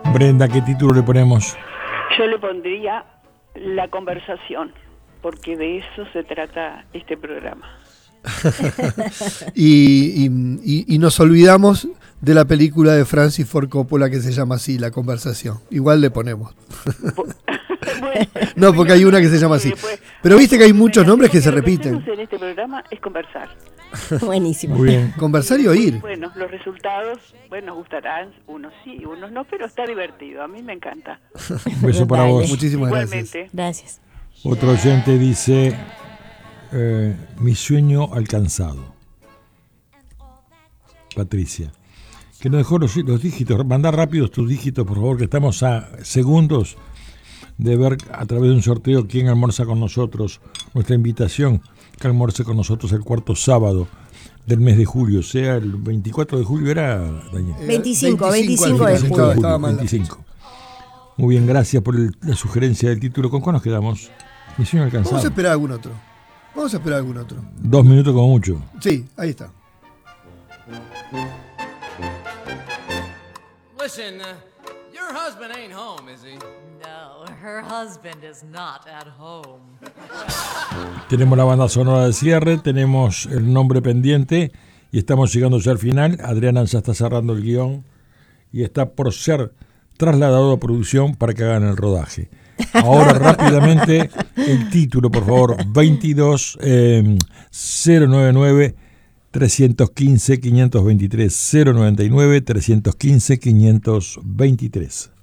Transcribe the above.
Brenda, ¿qué título le ponemos? Yo le pondría La Conversación, porque de eso se trata este programa. y nos olvidamos de la película de Francis Ford Coppola que se llama así, La Conversación. Igual le ponemos. No, porque hay una que se llama así. Pero viste que hay muchos nombres que se repiten. Lo que hacemos en este programa es conversar. Buenísimo. Muy bien. Conversar y oír. Bueno, los resultados, nos gustarán, unos sí, unos no, pero está divertido. A mí me encanta. Un beso para Dale. vos. Muchísimas Igualmente. Gracias. Otro oyente dice, mi sueño alcanzado. Patricia. Que nos dejó los dígitos. Mandá rápidos tus dígitos, por favor, que estamos a segundos de ver a través de un sorteo quién almuerza con nosotros. Nuestra invitación que almuerce con nosotros el cuarto sábado del mes de julio. O sea, el 24 de julio era, Daniel. 25 de 25 julio. Estaba mal. 25. Muy bien, gracias por la sugerencia del título. ¿Con cuál nos quedamos? Mi sueño alcanzado. Vamos a esperar algún otro. 2 minutos como mucho. Sí, ahí está. Listen, your husband ain't home, is he? No, her husband is not at home. Tenemos la banda sonora de cierre, tenemos el nombre pendiente y estamos llegando ya al final. Adriana ya está cerrando el guión y está por ser trasladado a producción para que hagan el rodaje. Ahora rápidamente el título, por favor, 22 099 315 523 099 315 523.